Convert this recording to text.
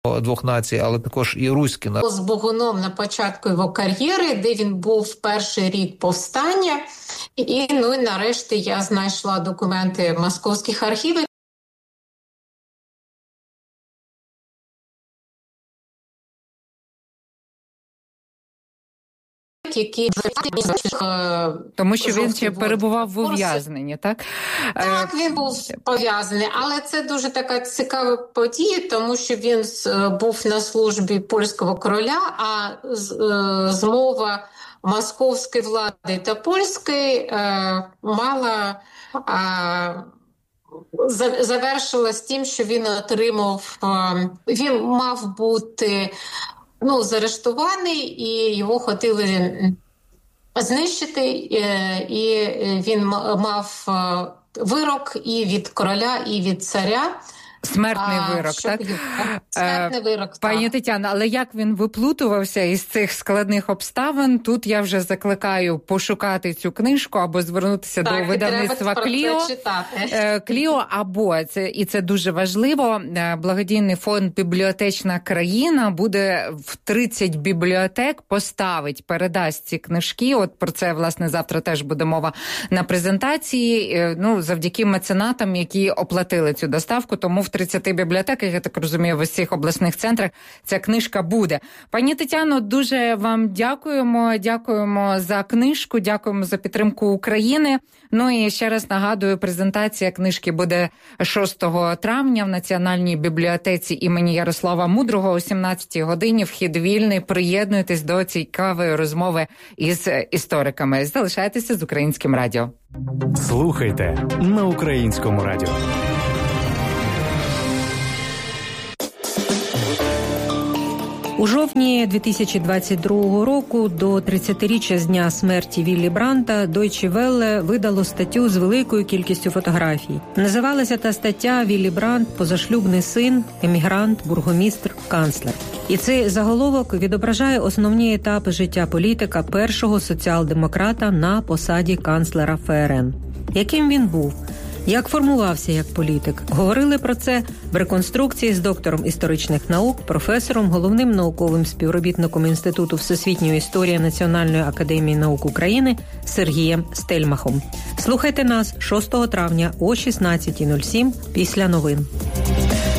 двох націй, але також і руський народ. З Богуном на початку його кар'єри, де він був перший рік повстання. І нарешті я знайшла документи московських архівів. Тому що він ще перебував в ув'язненні, так? Так, він був пов'язаний, але це дуже така цікава подія, тому що він був на службі польського короля, а змова московської влади та польської мала завершилась тим, що він отримав, він мав бути заарештований, і його хотіли знищити, і він мав вирок і від короля, і від царя. Смертний вирок, так? Смертний вирок, так. Пані Тетяно, але як він виплутувався із цих складних обставин, тут я вже закликаю пошукати цю книжку або звернутися до видавництва Кліо, або, це дуже важливо, благодійний фонд «Бібліотечна країна» буде в 30 бібліотек передасть ці книжки. От про це, власне, завтра теж буде мова на презентації, завдяки меценатам, які оплатили цю доставку, тому в 30 бібліотеках, я так розумію, в усіх обласних центрах ця книжка буде. Пані Тетяно, дуже вам дякуємо за книжку, дякуємо за підтримку України. І ще раз нагадую, презентація книжки буде 6 травня в Національній бібліотеці імені Ярослава Мудрого о 17-й годині. Вхід вільний. Приєднуйтесь до цікавої розмови із істориками. Залишайтеся з Українським радіо. Слухайте на Українському радіо. У жовтні 2022 року до 30-річчя з дня смерті Віллі Брандта Deutsche Welle видало статтю з великою кількістю фотографій. Називалася та стаття «Віллі Брандт. Позашлюбний син, емігрант, бургомістр, канцлер». І цей заголовок відображає основні етапи життя політика першого соціал-демократа на посаді канцлера ФРН. Яким він був? Як формувався як політик? Говорили про це в реконструкції з доктором історичних наук, професором, головним науковим співробітником Інституту всесвітньої історії Національної академії наук України Сергієм Стельмахом. Слухайте нас 6 травня о 16:07 після новин.